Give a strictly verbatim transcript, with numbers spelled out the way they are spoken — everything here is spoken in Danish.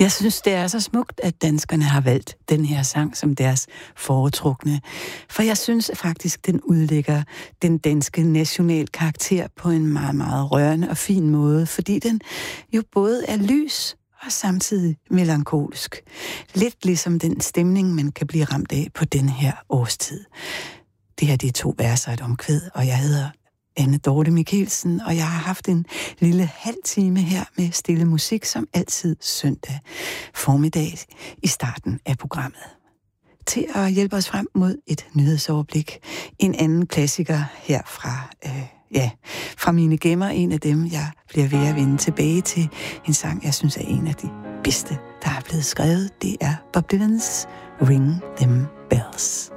Jeg synes, det er så smukt, at danskerne har valgt den her sang som deres foretrukne. For jeg synes faktisk, den udlægger den danske national karakter på en meget, meget rørende og fin måde, fordi den jo både er lys og samtidig melankolsk. Lidt ligesom den stemning, man kan blive ramt af på den her årstid. Det her, det er to verser og et omkvæd, og jeg hedder Anne Dorte Michelsen, og jeg har haft en lille halv time her med stille musik, som altid søndag formiddag i starten af programmet. Til at hjælpe os frem mod et nyhedsoverblik. En anden klassiker her fra, øh, ja, fra mine gemmer, en af dem, jeg bliver ved at vende tilbage til. En sang, jeg synes er en af de bedste, der er blevet skrevet. Det er Bob Dylan's Ring Them Bells.